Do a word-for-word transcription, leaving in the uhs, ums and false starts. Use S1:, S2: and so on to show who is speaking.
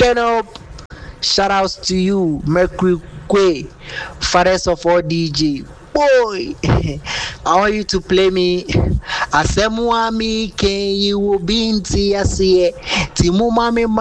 S1: Turn up. Shout outs to you, Mercury Quay, fathers of all D J. Boy, I want you to play me. Asemwa mi ken you will be in tea. Timu mami